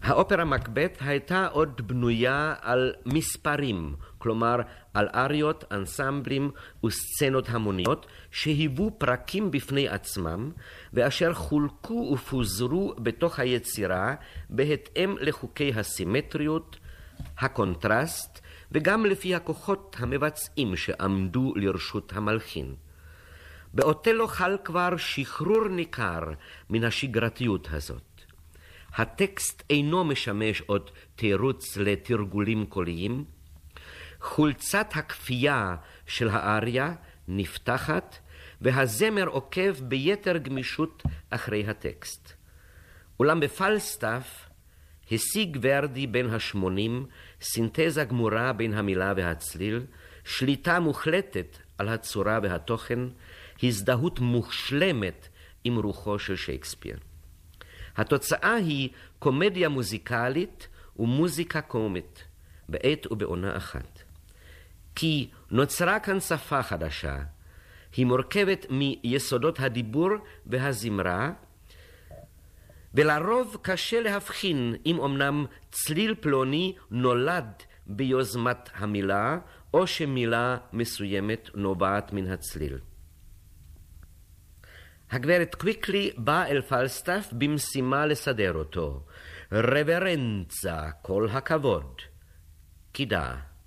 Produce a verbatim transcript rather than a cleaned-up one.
האופרה מקבת הייתה עוד בנויה על מספרים, כלומר על אריות, אנסמבלים וסצנות המוניות שהיוו פרקים בפני עצמם ואשר חולקו ופוזרו בתוך היצירה בהתאם לחוקי הסימטריות, הקונטרסט וגם לפי הכוחות המבצעים שעמדו לרשות המלחין. באותלו חל כבר שחרור ניכר מן השגרתיות הזאת. הטקסט אינו משמש עוד תירוץ לתרגולים קוליים. חולצת הכפייה של האריה נפתחת והזמר עוקב ביתר גמישות אחרי הטקסט. אולם בפלסטף השיג ורדי בין השמונים סינתזה גמורה בין המילה והצליל, שליטה מוחלטת על הצורה והתוכן, הזדהות מושלמת עם רוחו של שייקספיר. התוצאה היא קומדיה מוזיקלית ומוזיקה קומית, בעת ובעונה אחת. כי נוצרה כאן שפה חדשה, היא מורכבת מיסודות הדיבור והזמרה, ולרוב קשה להבחין אם אמנם צליל פלוני נולד ביוזמת המילה, או שמילה מסוימת נובעת מן הצליל. הגברת קוויקלי באה אל פלסטף במשימה לסדר אותו. רברנצה, כל הכבוד. קידה.